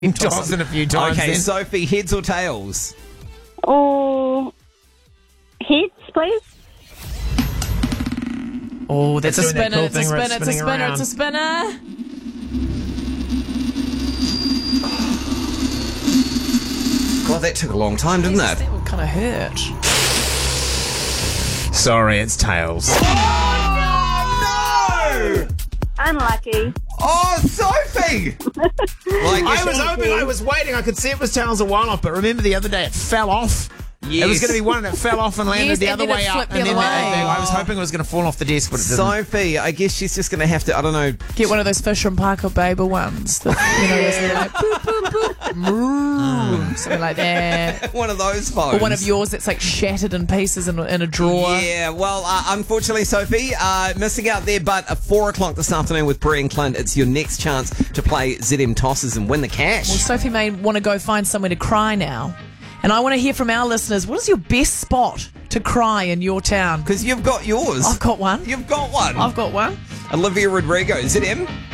Toss it a few times. Okay, then. Sophie, heads or tails? Oh, heads, please. Oh, that's a It's doing that spinner. cool It's a thing where it's spinner. It's a spinning spinner. around. It's a spinner. God, that took a long time, didn't Jesus, it? that would kind of hurt. Sorry, it's tails. Oh, no! Unlucky. Oh, Sophie! I was hoping, I was waiting. I could see it was tails a while off, but remember the other day it fell off. It was Yes. going to be one that fell off and landed Yes, the and other then it way up. flipped the And then other way. I was hoping it was going to fall off the desk, but it didn't. Sophie, I guess she's just going to have to, I don't know. Get one of those Fisher and Parker Babel ones. That, those little like boop, boop, boop, moo, something like that. One of those phones. Or one of yours that's like shattered in pieces in a drawer. Yeah, well, unfortunately, Sophie, missing out there, but at 4 o'clock this afternoon with Brie and Clint, it's your next chance to play ZM Tosses and win the cash. Well, Sophie may want to go find somewhere to cry now. And I want to hear from our listeners, what is your best spot to cry in your town? Because you've got yours. I've got one. You've got one. I've got one. Olivia Rodrigo, ZM.